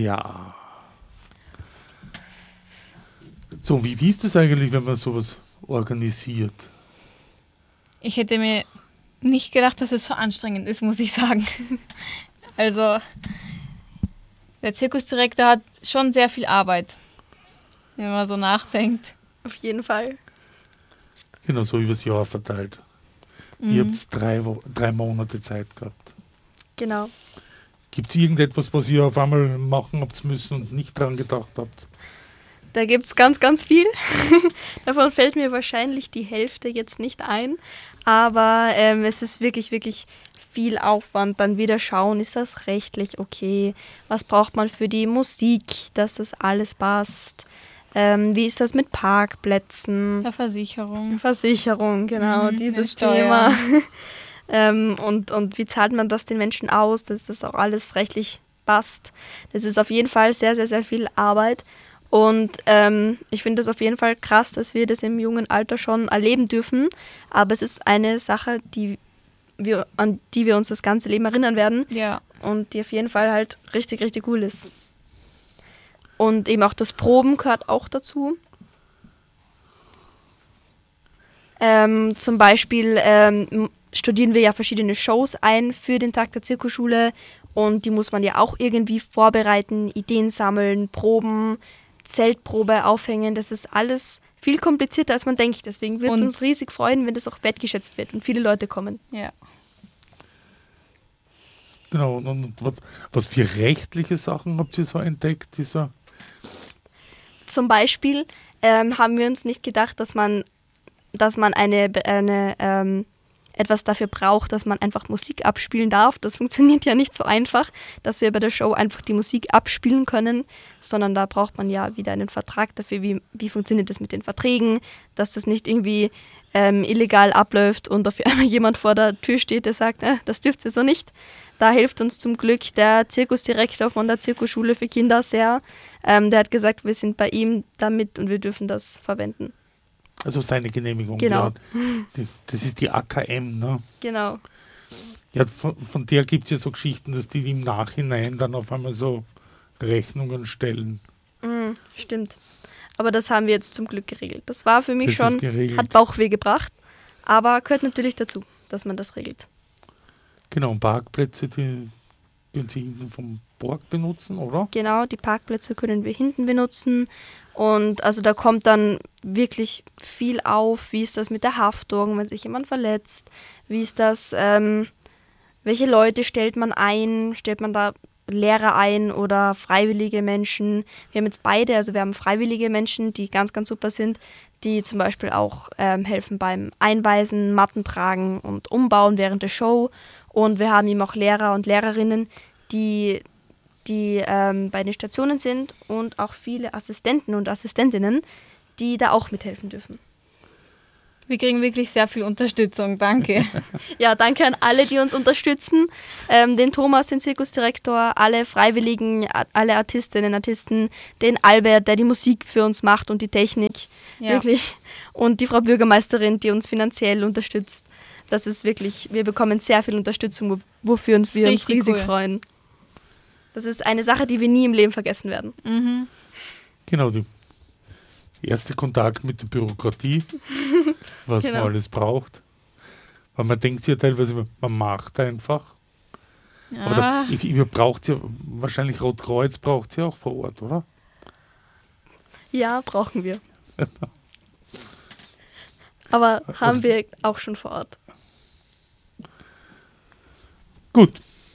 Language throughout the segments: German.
Ja. So, wie ist das eigentlich, wenn man sowas organisiert? Ich hätte mir nicht gedacht, dass es so anstrengend ist, muss ich sagen. Also, der Zirkusdirektor hat schon sehr viel Arbeit, wenn man so nachdenkt. Auf jeden Fall. Genau, so übers Jahr verteilt. Ihr habt 3 Monate Zeit gehabt. Genau. Gibt es irgendetwas, was ihr auf einmal machen habt müssen und nicht dran gedacht habt? Da gibt es ganz, ganz viel. Davon fällt mir wahrscheinlich die Hälfte jetzt nicht ein. Aber es ist wirklich, wirklich viel Aufwand. Dann wieder schauen, ist das rechtlich okay? Was braucht man für die Musik, dass das alles passt? Wie ist das mit Parkplätzen? Der Versicherung. Versicherung, genau, dieses mit Steuern. Thema. Und wie zahlt man das den Menschen aus, dass das auch alles rechtlich passt? Das ist auf jeden Fall sehr, sehr, sehr viel Arbeit. Und ich finde das auf jeden Fall krass, dass wir das im jungen Alter schon erleben dürfen. Aber es ist eine Sache, an die wir uns das ganze Leben erinnern werden. Ja. Und die auf jeden Fall halt richtig, richtig cool ist. Und eben auch das Proben gehört auch dazu. Zum Beispiel studieren wir ja verschiedene Shows ein für den Tag der Zirkusschule. Und die muss man ja auch irgendwie vorbereiten, Ideen sammeln, proben, Zeltprobe aufhängen. Das ist alles viel komplizierter, als man denkt. Deswegen würde es uns riesig freuen, wenn das auch wertgeschätzt wird und viele Leute kommen. Ja. Genau, und was für rechtliche Sachen habt ihr so entdeckt? Zum Beispiel haben wir uns nicht gedacht, dass man etwas dafür braucht, dass man einfach Musik abspielen darf. Das funktioniert ja nicht so einfach, dass wir bei der Show einfach die Musik abspielen können, sondern da braucht man ja wieder einen Vertrag dafür, wie funktioniert das mit den Verträgen, dass das nicht irgendwie illegal abläuft und auf einmal jemand vor der Tür steht, der sagt, das dürft ihr so nicht. Da hilft uns zum Glück der Zirkusdirektor von der Zirkusschule für Kinder sehr. Der hat gesagt, wir sind bei ihm damit und wir dürfen das verwenden. Also seine Genehmigung. Genau. Das ist die AKM, ne? Genau. Ja, von der gibt es ja so Geschichten, dass die im Nachhinein dann auf einmal so Rechnungen stellen. Stimmt. Aber das haben wir jetzt zum Glück geregelt. Das war für mich Das schon, hat Bauchweh gebracht, aber gehört natürlich dazu, dass man das regelt. Genau, und Parkplätze, die Sie hinten vom Borg benutzen, oder? Genau, die Parkplätze können wir hinten benutzen. Und also da kommt dann wirklich viel auf. Wie ist das mit der Haftung, wenn sich jemand verletzt? Wie ist das, welche Leute stellt man ein? Stellt man da Lehrer ein oder freiwillige Menschen? Wir haben jetzt beide, also wir haben freiwillige Menschen, die ganz, ganz super sind, die zum Beispiel auch helfen beim Einweisen, Matten tragen und umbauen während der Show. Und wir haben eben auch Lehrer und Lehrerinnen, die bei den Stationen sind und auch viele Assistenten und Assistentinnen, die da auch mithelfen dürfen. Wir kriegen wirklich sehr viel Unterstützung, danke. Ja, danke an alle, die uns unterstützen. Den Thomas, den Zirkusdirektor, alle Freiwilligen, alle Artistinnen, Artisten, den Albert, der die Musik für uns macht und die Technik, wirklich. Und die Frau Bürgermeisterin, die uns finanziell unterstützt. Das ist wirklich, wir bekommen sehr viel Unterstützung, wofür wir uns riesig freuen. Das ist eine Sache, die wir nie im Leben vergessen werden. Mhm. Genau, der erste Kontakt mit der Bürokratie, was man alles braucht. Weil man denkt ja teilweise, man macht einfach. Ja. Aber ihr braucht ja, wahrscheinlich Rotkreuz braucht ihr auch vor Ort, oder? Ja, brauchen wir. Aber haben wir auch schon vor Ort. Gut.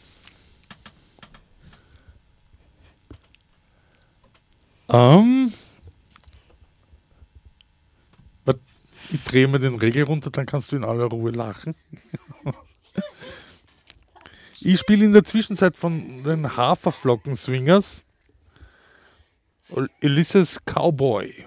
Ich drehe mir den Regel runter, dann kannst du in aller Ruhe lachen. Ich spiele in der Zwischenzeit von den Haferflocken Swingers Ulysses Cowboy.